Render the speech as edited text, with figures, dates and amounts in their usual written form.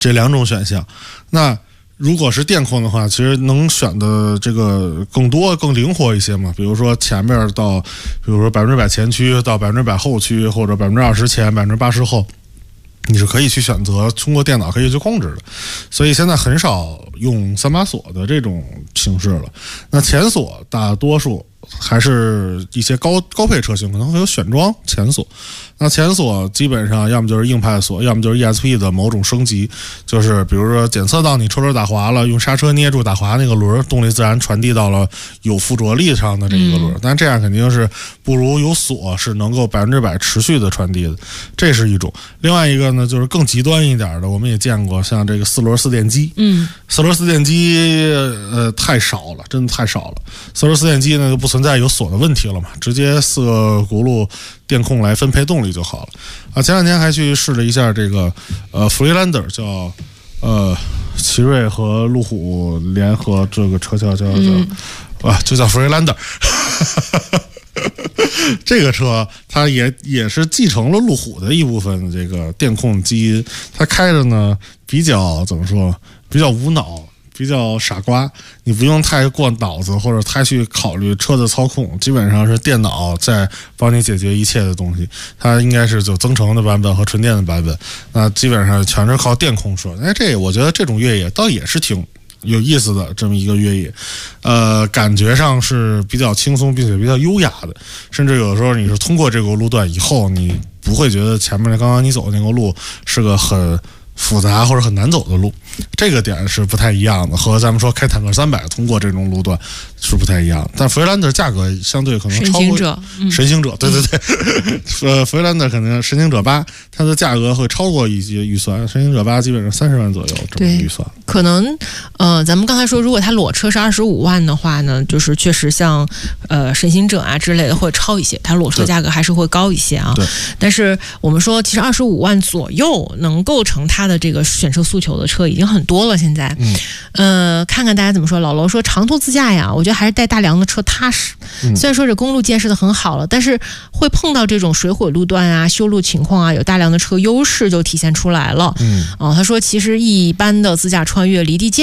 这2种选项。那如果是电控的话，其实能选的这个更多更灵活一些嘛，比如说前面到比如说100%前驱到100%后驱，或者20%前80%后，你是可以去选择通过电脑可以去控制的。所以现在很少用3把锁的这种形式了。那前锁大多数还是一些高配车型可能会有选装前锁，那前锁基本上要么就是硬派锁，要么就是 ESP 的某种升级，就是比如说检测到你车轮打滑了，用刹车捏住打滑那个轮，动力自然传递到了有附着力上的这一个轮，但这样肯定是不如有锁是能够100%持续的传递的，这是一种。另外一个呢，就是更极端一点的，我们也见过像这个4轮4电机，4轮4电机太少了，真的太少了。4轮4电机呢就不存在有锁的问题了嘛，直接4个轱辘电控来分配动力就好了啊。前2天还去试了一下这个Freelander， 叫奇瑞和路虎联合这个车叫就叫 Freelander 这个车它也是继承了路虎的一部分的这个电控基因，它开着呢比较怎么说，比较无脑，比较傻瓜，你不用太过脑子或者太去考虑车的操控，基本上是电脑在帮你解决一切的东西。它应该是有增程的版本和纯电的版本，那基本上全是靠电控车。这我觉得这种越野倒也是挺有意思的这么一个越野，感觉上是比较轻松并且比较优雅的，甚至有的时候你是通过这个路段以后，你不会觉得前面刚刚你走的那个路是个很复杂或者很难走的路，这个点是不太一样的，和咱们说开坦克300通过这种路段是不太一样的。但弗雷兰德价格相对可能超过神行者，对对对，弗雷兰德可能神行者8，它的价格会超过一些预算，神行者8基本上30万左右这么预算。 可能咱们刚才说，如果它裸车是25万的话呢，就是确实像神行者啊之类的会超一些，它裸车价格还是会高一些啊。 对。 但是我们说，其实25万左右能构成它的这个选车诉求的车已经很多了。现在，看看大家怎么说。老罗说长途自驾呀，我觉得还是带大梁的车踏实。虽然说这公路建设的很好了，但是会碰到这种水火路段啊、修路情况啊，有大梁的车优势就体现出来了。他说其实一般的自驾穿越离地